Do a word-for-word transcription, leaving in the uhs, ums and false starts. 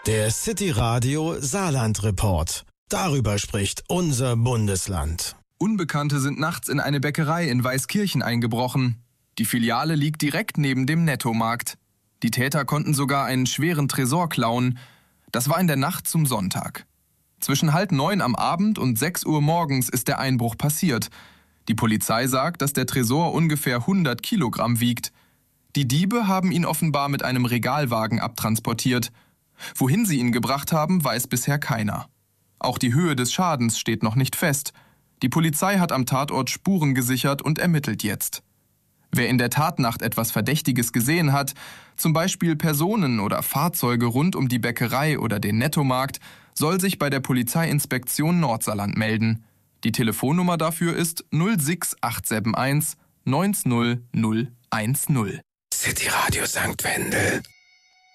Der City Radio Saarland Report. Darüber spricht unser Bundesland. Unbekannte sind nachts in eine Bäckerei in Weißkirchen eingebrochen. Die Filiale liegt direkt neben dem Nettomarkt. Die Täter konnten sogar einen schweren Tresor klauen. Das war in der Nacht zum Sonntag. Zwischen halb neun am Abend und sechs Uhr morgens ist der Einbruch passiert. Die Polizei sagt, dass der Tresor ungefähr hundert Kilogramm wiegt. Die Diebe haben ihn offenbar mit einem Regalwagen abtransportiert. Wohin sie ihn gebracht haben, weiß bisher keiner. Auch die Höhe des Schadens steht noch nicht fest. Die Polizei hat am Tatort Spuren gesichert und ermittelt jetzt. Wer in der Tatnacht etwas Verdächtiges gesehen hat, zum Beispiel Personen oder Fahrzeuge rund um die Bäckerei oder den Nettomarkt, soll sich bei der Polizeiinspektion Nordsaarland melden. Die Telefonnummer dafür ist null sechs acht sieben eins neun null null eins null. City Radio Sankt Wendel.